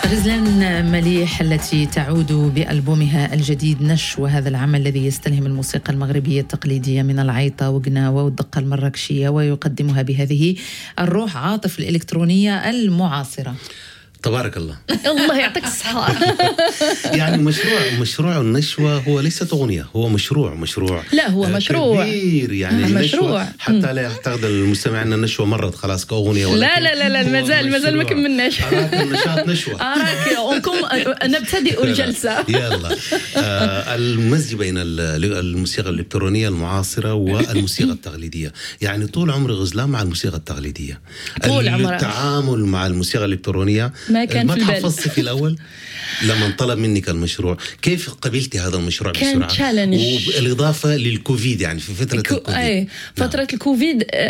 غزلان مليح التي تعود بألبومها الجديد نشو، وهذا العمل الذي يستلهم الموسيقى المغربية التقليدية من العيطة وقناوة والدقة المراكشية ويقدمها بهذه الروح عاطف الإلكترونية المعاصرة. تبارك الله. الله يعطيك الصحة. يعني مشروع النشوة هو ليست أغنية، هو مشروع لا هو مشروع كبير يعني مشروع. حتى لا يعتقد المستمع أن النشوة مرت خلاص كأغنية، لا لا لا مازال ما كملناش. أراك النشاط نشوة. أراك نبتدئ الجلسة. يلا المزج بين الموسيقى الإلكترونية المعاصرة والموسيقى التقليدية. يعني طول عمر غزلان مع الموسيقى التقليدية، التعامل مع الموسيقى الإلكترونية ما تحفظت في الأول. لما انطلب منك المشروع كيف قبلتي هذا المشروع بسرعة؟ كان تشالنج، وبالإضافة للكوفيد، يعني في فترة الكوفيد. فترة الكوفيد